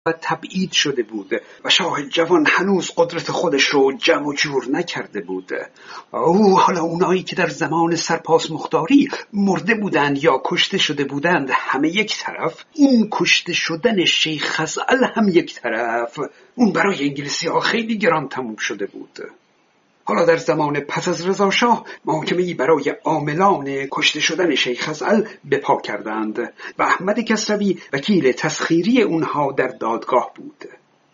و تبعید شده بود و شاه جوان هنوز قدرت خودش رو جمع و جور نکرده بود. حالا اونایی که در زمان سرپاس مختاری مرده بودند یا کشته شده بودند همه یک طرف، اون کشته شدن شیخ خزعل هم یک طرف. اون برای انگلیسی ها خیلی گران تموم شده بود. حالا در زمان پس از رضا شاه محاکمه‌ای برای عاملان کشته شدن شیخ خزعل به پا کردند و احمد کسروی وکیل تسخیری اونها در دادگاه بود.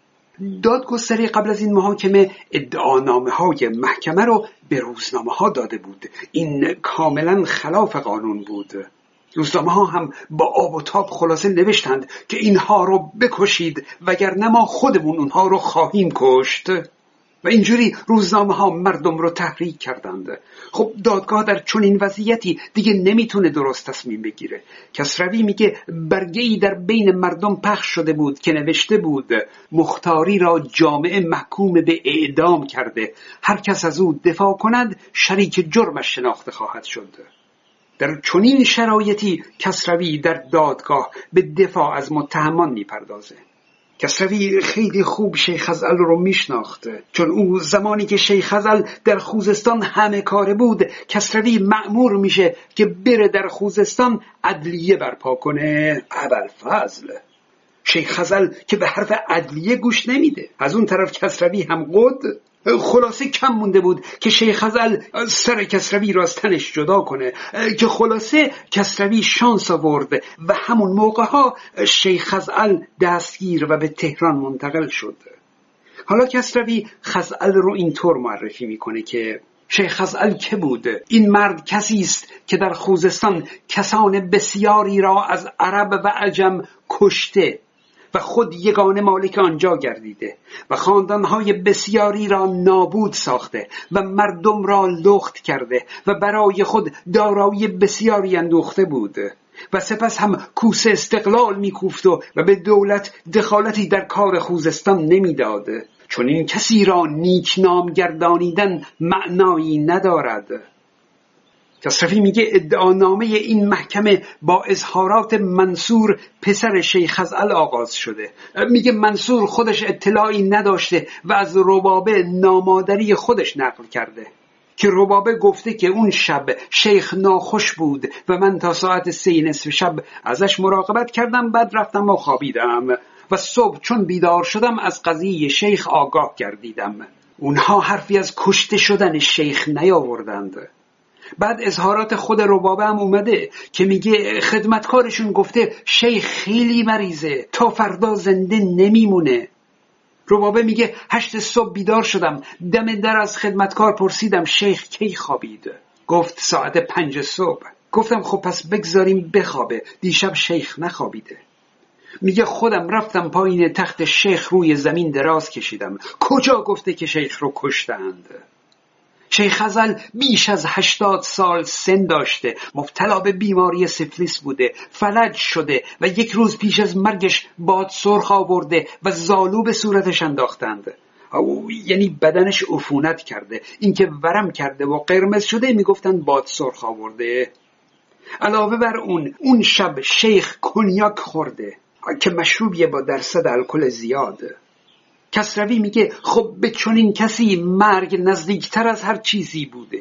دادگستری قبل از این محاکمه ادعانامه‌های محکمه رو به روزنامه‌ها داده بود. این کاملا خلاف قانون بود. روزنامه‌ها هم با آب و تاب خلاصه نوشتند که اینها رو بکشید وگرنه ما خودمون اونها رو خواهیم کشت. و اینجوری روزنامه‌ها مردم رو تحریک کردند. خب دادگاه در چنین وضعیتی دیگه نمیتونه درست تصمیم بگیره. کسروی میگه برگه‌ای در بین مردم پخش شده بود که نوشته بود مختاری را جامعه محکوم به اعدام کرده، هر کس از او دفاع کند شریک جرمش شناخته خواهد شد. در چنین شرایطی کسروی در دادگاه به دفاع از متهمان میپردازه. کسروی خیلی خوب شیخ خزعل رو میشناخته، چون او زمانی که شیخ خزعل در خوزستان همه کاره بود کسروی مأمور میشه که بره در خوزستان عدلیه برپا کنه. ابوالفضل شیخ خزعل که به حرف عدلیه گوش نمیده، از اون طرف کسروی هم قد. خلاصه کم مونده بود که شیخ خزعل سر کسروی را از تنش جدا کنه، که خلاصه کسروی شانس آورد و همون موقع ها شیخ خزعل دستگیر و به تهران منتقل شد. حالا کسروی خزعل رو اینطور معرفی میکنه که شیخ خزعل که بود؟ این مرد کسی است که در خوزستان کسان بسیاری را از عرب و عجم کشته و خود یگانه مالک آنجا گردیده و خاندانهای بسیاری را نابود ساخته و مردم را لخت کرده و برای خود دارایی بسیاری اندوخته بود و سپس هم کوس استقلال میکوفت و به دولت دخالتی در کار خوزستان نمیداد. چون این کسی را نیکنام گردانیدن معنایی ندارد. کسروی میگه ادعانامه این محکمه با اظهارات منصور پسر شیخ خزعل آغاز شده. میگه منصور خودش اطلاعی نداشته و از ربابه نامادری خودش نقل کرده که ربابه گفته که اون شب شیخ ناخوش بود و من تا ساعت 3:30 شب ازش مراقبت کردم، بعد رفتم و خوابیدم و صبح چون بیدار شدم از قضیه شیخ آگاه گردیدم. اونها حرفی از کشته شدن شیخ نیاوردند. بعد اظهارات خود ربابه هم اومده که میگه خدمتکارشون گفته شیخ خیلی مریضه، تا فردا زنده نمیمونه. ربابه میگه 8 صبح بیدار شدم، دم در از خدمتکار پرسیدم شیخ کی خوابید؟ گفت ساعت 5 صبح. گفتم خب پس بگذاریم بخوابه، دیشب شیخ نخوابیده. میگه خودم رفتم پایین تخت شیخ روی زمین دراز کشیدم. کجا گفته که شیخ رو کشتند؟ شیخ خزعل بیش از 80 سال سن داشته، مبتلا به بیماری سفلیس بوده، فلج شده و 1 روز پیش از مرگش باد سرخ آورده و زالو به صورتش انداختند. یعنی بدنش عفونت کرده، اینکه ورم کرده و قرمز شده میگفتن باد سرخ آورده. علاوه بر اون شب شیخ کنیاک خورده که مشروبیه با درصد الکل زیاد. کسروی میگه خب به چنین کسی مرگ نزدیکتر از هر چیزی بوده.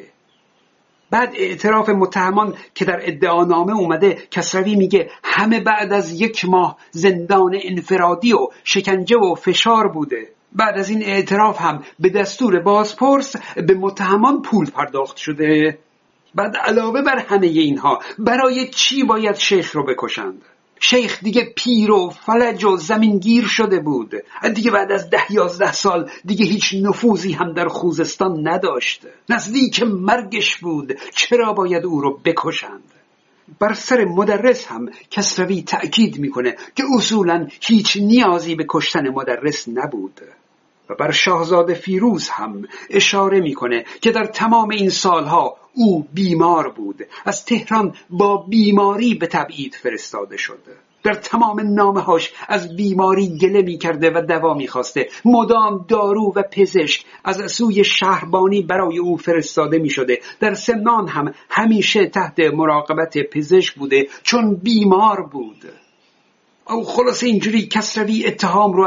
بعد اعتراف متهمان که در ادعانامه اومده، کسروی میگه همه بعد از 1 ماه زندان انفرادی و شکنجه و فشار بوده. بعد از این اعتراف هم به دستور بازپرس به متهمان پول پرداخت شده. بعد علاوه بر همه اینها برای چی باید شیخ رو بکشند؟ شیخ دیگه پیر و فلج و زمینگیر شده بود، دیگه بعد از 10-11 سال دیگه هیچ نفوذی هم در خوزستان نداشت، نزدیک مرگش بود. چرا باید او رو بکشند؟ بر سر مدرس هم کسروی تأکید میکنه که اصولاً هیچ نیازی به کشتن مدرس نبود و بر شاهزاده فیروز هم اشاره میکنه که در تمام این سالها او بیمار بود، از تهران با بیماری به تبعید فرستاده شده. در تمام نامه‌هاش از بیماری گله می‌کرده و دوا می‌خواسته. مدام دارو و پزشک از سوی شهربانی برای او فرستاده می‌شده. در سمنان هم همیشه تحت مراقبت پزشک بوده چون بیمار بود. او خلاص اینجوری کسروی اتهام رو